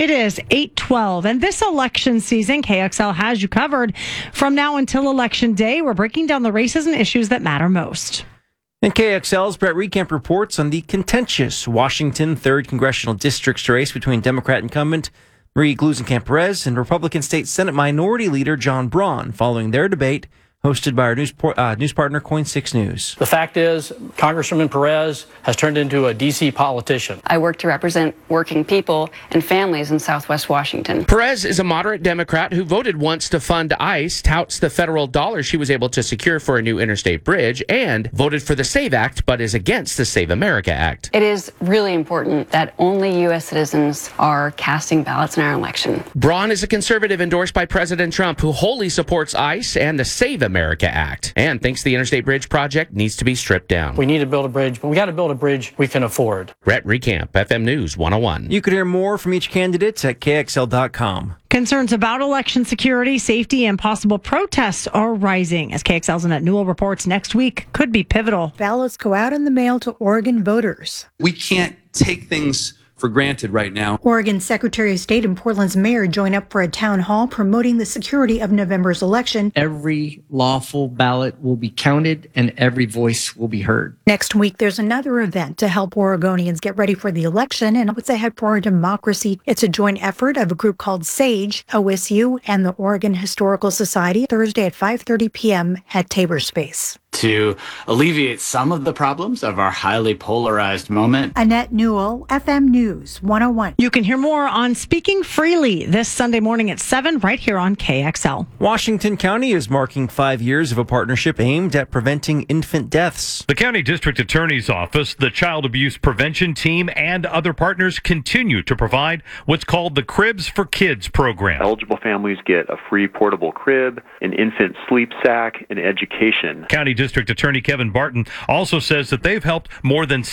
It is 8:12, and this election season, KXL has you covered. From now until Election Day, we're breaking down the races and issues that matter most. And KXL's Brett Recamp reports on the contentious Washington 3rd Congressional District's race between Democrat incumbent Marie Gluesenkamp-Perez and Republican State Senate Minority Leader John Braun following their debate, hosted by our news partner, KOIN 6 News. The fact is, Congresswoman Perez has turned into a D.C. politician. I work to represent working people and families in Southwest Washington. Perez is a moderate Democrat who voted once to fund ICE, touts the federal dollars she was able to secure for a new interstate bridge, and voted for the SAVE Act, but is against the Save America Act. It is really important that only U.S. citizens are casting ballots in our election. Braun is a conservative endorsed by President Trump who wholly supports ICE and the Save America Act and thinks the Interstate Bridge project needs to be stripped down. We need to build a bridge, but we got to build a bridge we can afford. Brett Recamp, FM News 101. You could hear more from each candidate at KXL.com. Concerns about election security, safety, and possible protests are rising. As KXL's Annette Newell reports, next week could be pivotal. Ballots go out in the mail to Oregon voters. We can't take things for granted right now. Oregon Secretary of State and Portland's mayor join up for a town hall promoting the security of November's election. Every lawful ballot will be counted and every voice will be heard. Next week, there's another event to help Oregonians get ready for the election and what's ahead for our democracy. It's a joint effort of a group called SAGE, OSU, and the Oregon Historical Society, Thursday at 5:30 p.m. at Tabor Space. To alleviate some of the problems of our highly polarized moment. Annette Newell, FM News 101. You can hear more on Speaking Freely this Sunday morning at 7 right here on KXL. Washington County is marking 5 years of a partnership aimed at preventing infant deaths. The County District Attorney's Office, the Child Abuse Prevention Team, and other partners continue to provide what's called the Cribs for Kids program. Eligible families get a free portable crib, an infant sleep sack, and education. County District Attorney Kevin Barton also says that they've helped more than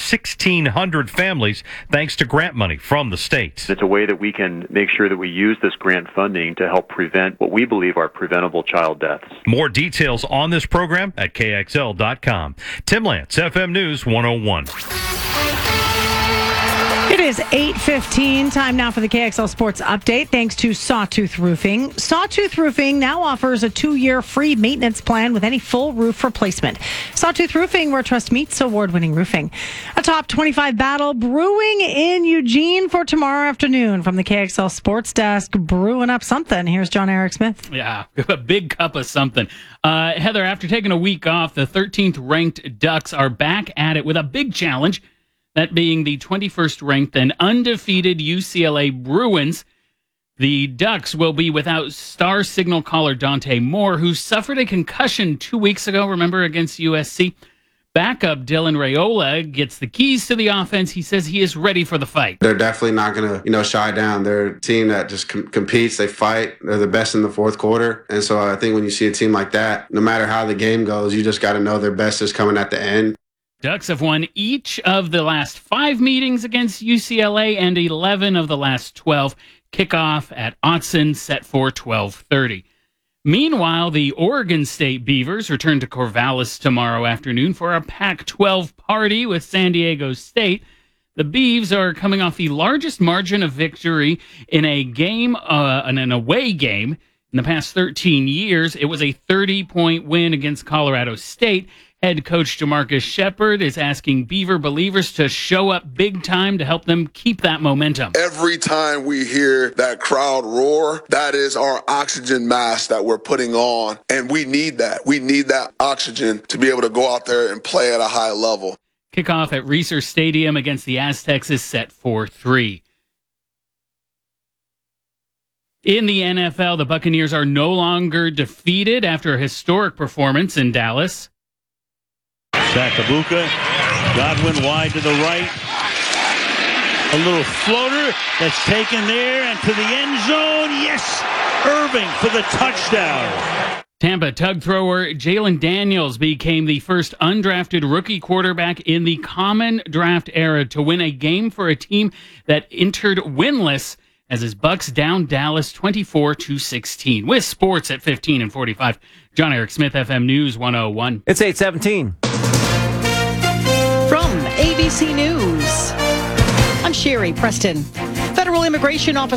1,600 families thanks to grant money from the state. It's a way that we can make sure that we use this grant funding to help prevent what we believe are preventable child deaths. More details on this program at KXL.com. Tim Lance, FM News 101. It is 8:15. Time now for the KXL Sports Update. Thanks to Sawtooth Roofing. Sawtooth Roofing now offers a 2-year free maintenance plan with any full roof replacement. Sawtooth Roofing, where trust meets award-winning roofing. A top 25 battle brewing in Eugene for tomorrow afternoon. From the KXL Sports Desk, brewing up something. Here's John Eric Smith. Yeah, a big cup of something. Heather, after taking a week off, the 13th ranked Ducks are back at it with a big challenge. That being the 21st ranked and undefeated UCLA Bruins. The Ducks will be without star signal caller Dante Moore, who suffered a concussion 2 weeks ago, remember, against USC. Backup Dylan Raiola gets the keys to the offense. He says he is ready for the fight. They're definitely not going to, shy down. They're a team that just competes. They fight. They're the best in the fourth quarter. And so I think when you see a team like that, no matter how the game goes, you just got to know their best is coming at the end. Ducks have won each of the last 5 meetings against UCLA and 11 of the last 12. Kickoff at Autzen set for 12:30. Meanwhile, the Oregon State Beavers return to Corvallis tomorrow afternoon for a Pac-12 party with San Diego State. The Beavs are coming off the largest margin of victory in a game, an away game in the past 13 years. It was a 30-point win against Colorado State. Head coach Jamarcus Shepard is asking Beaver believers to show up big time to help them keep that momentum. Every time we hear that crowd roar, that is our oxygen mask that we're putting on. And we need that. We need that oxygen to be able to go out there and play at a high level. Kickoff at Reser Stadium against the Aztecs is set for 3. In the NFL, the Buccaneers are no longer defeated after a historic performance in Dallas. Sakabuka, Godwin wide to the right. A little floater that's taken there and to the end zone. Yes, Irving for the touchdown. Tampa tug thrower Jalen Daniels became the first undrafted rookie quarterback in the common draft era to win a game for a team that entered winless as his Bucks down Dallas 24-16. With sports at 15 and 45, John Eric Smith, FM News 101. It's 8:17. From ABC News, I'm Sherry Preston. Federal Immigration Officer